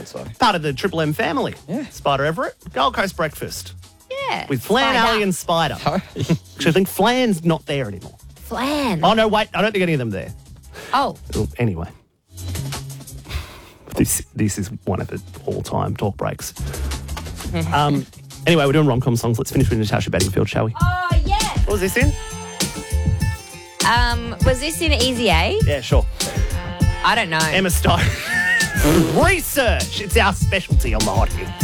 so. Part of the Triple M family. Yeah. Spider Everett. Gold Coast breakfast. Yeah. With Flan, Spider. Ali and Spider. Actually, I think Flan's not there anymore. Flan. Oh, no, wait. I don't think any of them are there. Oh. Well, anyway. This is one of the all-time talk breaks. Anyway, we're doing rom-com songs. Let's finish with Natasha Bedingfield, shall we? Oh, yeah. What was this in? Was this in Easy A? Yeah, sure. I don't know. Emma Stone. Research. It's our specialty on the Hot Hits.